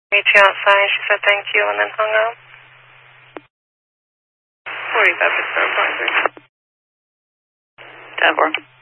Meet you outside. She said thank you and then hung up. 45 Pittsburgh, 10-4.